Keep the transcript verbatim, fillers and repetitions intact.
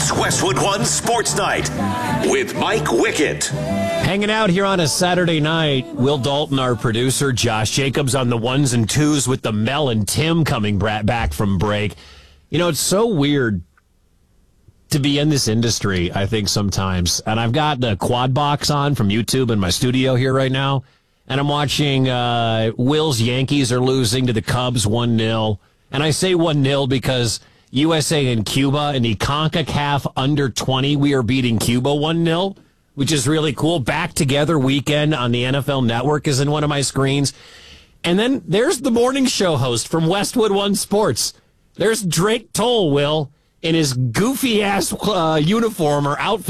It's Westwood One Sports Night with Mike Wickett. Hanging out here on a Saturday night, Will Dalton, our producer, Josh Jacobs on the ones and twos with the Mel and Tim coming back from break. You know, it's so weird to be in this industry, I think, sometimes. And I've got the quad box on from YouTube in my studio here right now, and I'm watching uh, Will's Yankees are losing to the Cubs one nil. And I say one nil because U S A and Cuba in the CONCACAF under twenty, we are beating Cuba one nil, which is really cool. Back Together weekend on the N F L Network is in one of my screens. And then there's the morning show host from Westwood One Sports. There's Drake Toll, Will, in his goofy-ass uh, uniform or outfit.